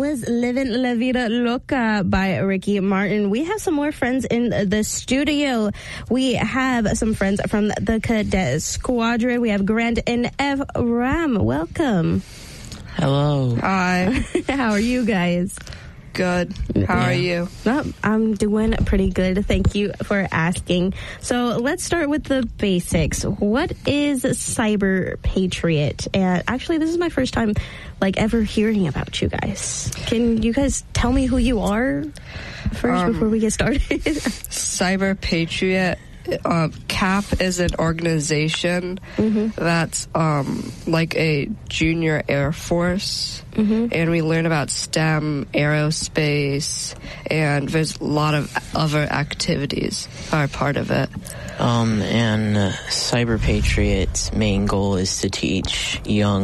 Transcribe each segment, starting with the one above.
was Livin' La Vida Loca by Ricky Martin. We have some more friends in the studio. We have some friends from the Cadet Squadron. We have Grant and Ram. Welcome. Hello. Hi. How are you guys? Good. How are you? Well, I'm doing pretty good. Thank you for asking. So let's start with the basics. What is Cyber Patriot? And actually, this is my first time ever hearing about you guys. Can you guys tell me who you are first before we get started? Cyber Patriot. CAP is an organization that's like a junior Air Force, and we learn about STEM, aerospace, and there's a lot of other activities that are part of it. And Cyber Patriot's main goal is to teach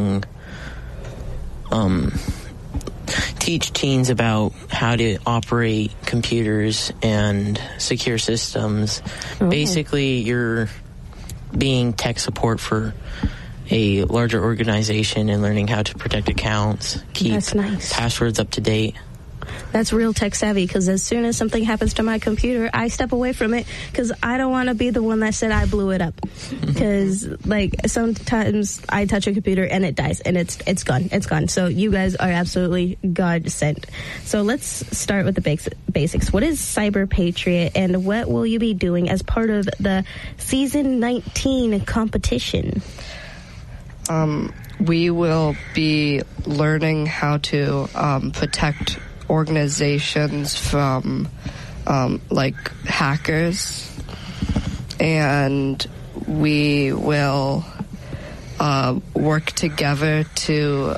teens about how to operate computers and secure systems. Basically, you're being tech support for a larger organization and learning how to protect accounts, keep passwords up to date. That's real tech savvy, because as soon as something happens to my computer, I step away from it because I don't want to be the one that said I blew it up. Because sometimes I touch a computer and it dies and it's gone. It's gone. So you guys are absolutely godsend. So let's start with the basics. What is Cyber Patriot, and what will you be doing as part of the season 19 competition? We will be learning how to protect organizations from hackers, and we will work together to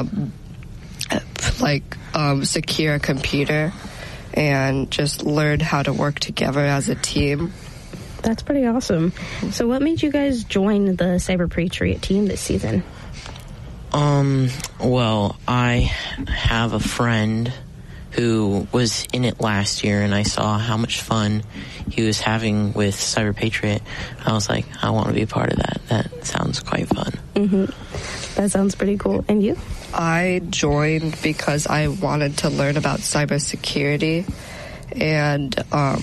secure a computer and just learn how to work together as a team. That's pretty awesome. So what made you guys join the Cyber Patriot team this season? Well, I have a friend who was in it last year, and I saw how much fun he was having with Cyber Patriot. I was like, I want to be a part of that. That sounds quite fun. That sounds pretty cool. And you? I joined because I wanted to learn about cybersecurity, and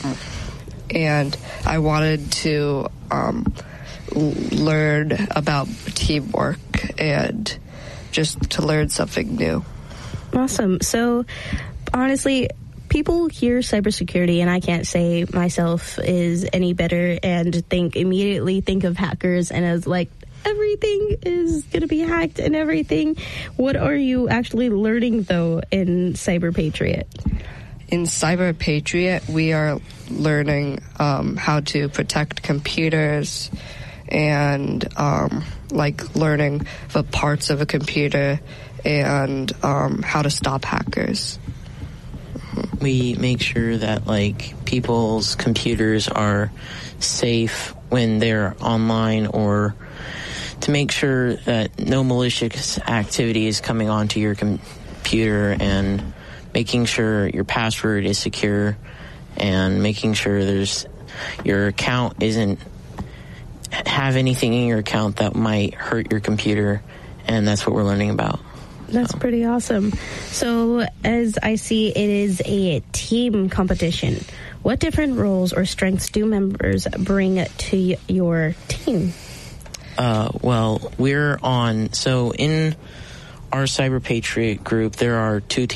I wanted to learn about teamwork and just to learn something new. Awesome. So, honestly, people hear cybersecurity, and I can't say myself is any better, and immediately think of hackers, and as everything is going to be hacked and everything. What are you actually learning, though, in Cyber Patriot? In Cyber Patriot, we are learning how to protect computers and learning the parts of a computer and how to stop hackers. We make sure that people's computers are safe when they're online, or to make sure that no malicious activity is coming onto your computer, and making sure your password is secure, and making sure your account isn't have anything in your account that might hurt your computer, and that's what we're learning about. That's pretty awesome. So, as I see, it is a team competition. What different roles or strengths do members bring to your team? Well, in our Cyber Patriot group, there are two teams.